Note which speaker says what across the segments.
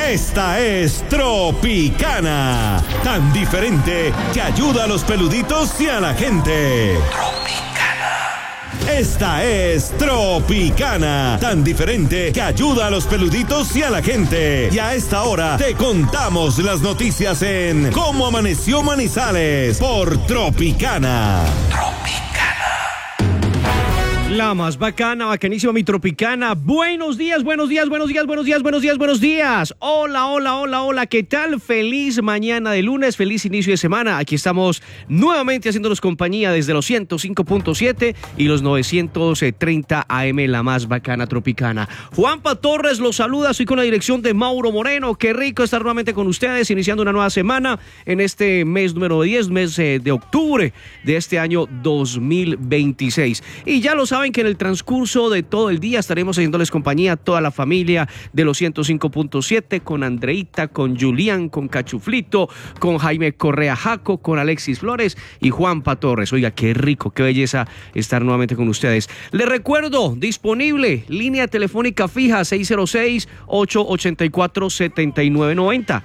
Speaker 1: Esta es Tropicana, tan diferente que ayuda a los peluditos y a la gente. Esta es Tropicana, tan diferente que ayuda a los peluditos y a la gente. Y a esta hora te contamos las noticias en Cómo Amaneció Manizales por Tropicana.
Speaker 2: La más bacana, bacanísima, mi Tropicana. Buenos días. Hola, ¿qué tal? Feliz mañana de lunes, feliz inicio de semana. Aquí estamos nuevamente haciéndonos compañía desde los 105.7 y los 930 AM, la más bacana Tropicana. Juanpa Torres los saluda, soy con la dirección de Mauro Moreno. Qué rico estar nuevamente con ustedes, iniciando una nueva semana en este mes número 10, mes de octubre de este año 2026. Y ya lo saben que en el transcurso de todo el día estaremos haciéndoles compañía a toda la familia de los 105.7, con Andreita, con Julián, con Cachuflito, con Jaime Correa Jaco, con Alexis Flores y Juanpa Torres. Oiga, qué rico, qué belleza estar nuevamente con ustedes. Les recuerdo, disponible línea telefónica fija 606-884-7990,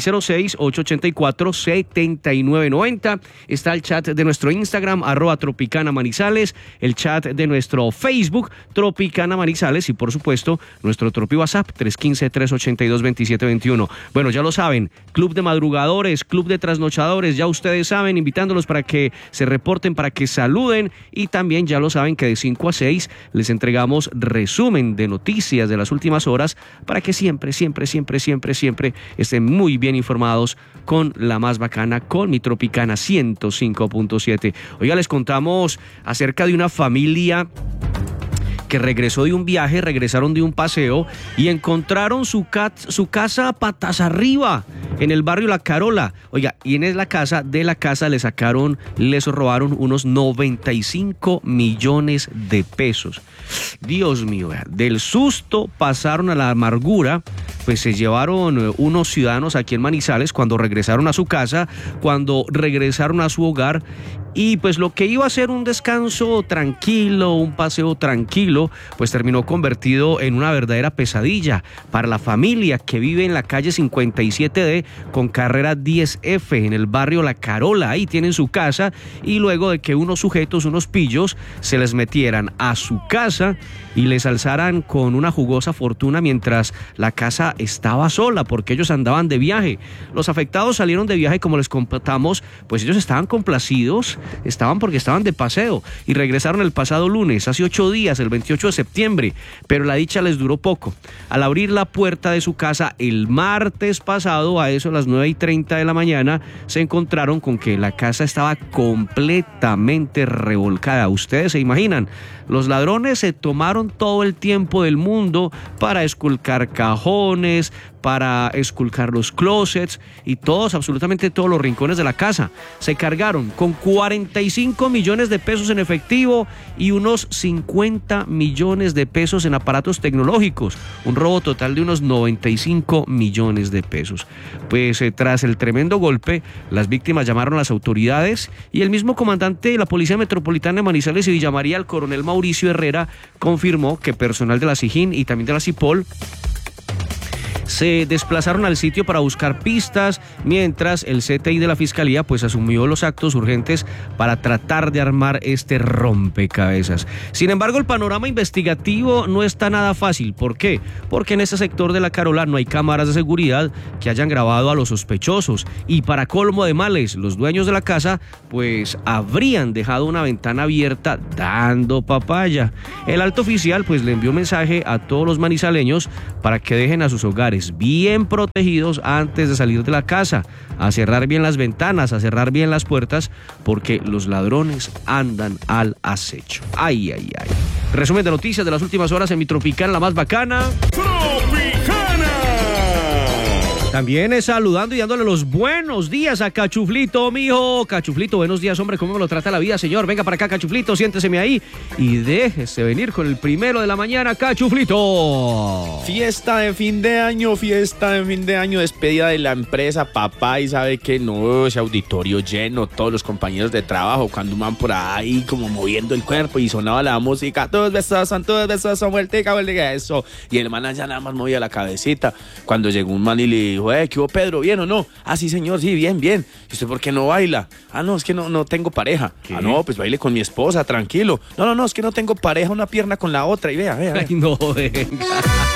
Speaker 2: 606-884-7990. Está el chat de nuestro Instagram, @Tropicana Manizales, el chat de nuestro Facebook, Tropicana Manizales, y por supuesto, nuestro Tropi WhatsApp, 315-382-2721. Bueno, ya lo saben, club de madrugadores, club de trasnochadores, ya ustedes saben, invitándolos para que se reporten, para que saluden, y también ya lo saben que de 5 a 6 les entregamos resumen de noticias de las últimas horas para que siempre estén muy bien informados con la más bacana, con mi Tropicana 105.7. Hoy ya les contamos acerca de una familia que regresó de un viaje, regresaron de un paseo y encontraron su casa patas arriba en el barrio La Carola. Oiga, y en la casa les robaron unos 95 millones de pesos. Dios mío, del susto pasaron a la amargura, pues se llevaron unos ciudadanos aquí en Manizales cuando regresaron a su casa, cuando regresaron a su hogar. Y pues lo que iba a ser un descanso tranquilo, un paseo tranquilo, pues terminó convertido en una verdadera pesadilla para la familia que vive en la calle 57D con carrera 10F en el barrio La Carola. Ahí tienen su casa, y luego de que unos sujetos, unos pillos, se les metieran a su casa y les alzaran con una jugosa fortuna mientras la casa estaba sola, porque ellos andaban de viaje. Los afectados salieron de viaje, como les contamos, pues ellos estaban complacidos, porque estaban de paseo y regresaron el pasado lunes, hace 8 días, el 28 de septiembre, pero la dicha les duró poco. Al abrir la puerta de su casa el martes pasado, a eso a las 9:30 de la mañana, se encontraron con que la casa estaba completamente revolcada. Ustedes se imaginan, los ladrones se tomaron todo el tiempo del mundo para esculcar cajones, para esculcar los closets y absolutamente todos los rincones de la casa. Se cargaron con 45 millones de pesos en efectivo y unos 50 millones de pesos en aparatos tecnológicos. Un robo total de unos 95 millones de pesos. Pues tras el tremendo golpe, las víctimas llamaron a las autoridades y el mismo comandante de la Policía Metropolitana de Manizales y Villa María, el coronel Mauricio Herrera, confirmó que personal de la SIJIN y también de la CIPOL se desplazaron al sitio para buscar pistas, mientras el CTI de la Fiscalía pues asumió los actos urgentes para tratar de armar este rompecabezas. Sin embargo, el panorama investigativo no está nada fácil. ¿Por qué? Porque en este sector de La Carola no hay cámaras de seguridad que hayan grabado a los sospechosos, y para colmo de males, los dueños de la casa pues habrían dejado una ventana abierta dando papaya. El alto oficial pues le envió un mensaje a todos los manizaleños para que dejen a sus hogares bien protegidos antes de salir de la casa, a cerrar bien las ventanas, a cerrar bien las puertas, porque los ladrones andan al acecho. Ay. Resumen de noticias de las últimas horas en mi Tropicana, la más bacana.
Speaker 1: ¡Tropicana!
Speaker 2: También saludando y dándole los buenos días a Cachuflito, mijo. Cachuflito, buenos días, hombre, ¿cómo me lo trata la vida, señor? Venga para acá, Cachuflito, siénteseme ahí y déjese venir con el primero de la mañana, Cachuflito.
Speaker 3: Fiesta de fin de año, despedida de la empresa, papá, y sabe que no, ese auditorio lleno, todos los compañeros de trabajo, cuando van por ahí como moviendo el cuerpo y sonaba la música, todos besos, vueltica, eso. Y el man allá nada más movía la cabecita. Cuando llegó un man y le dijo, ¿qué hubo, Pedro? ¿Bien o no? Ah, sí, señor, sí, bien. ¿Y usted por qué no baila? Ah, no, es que no tengo pareja. ¿Qué? Ah, no, pues baile con mi esposa, tranquilo. No, es que no tengo pareja, una pierna con la otra, y vea.
Speaker 2: Ay, no, venga.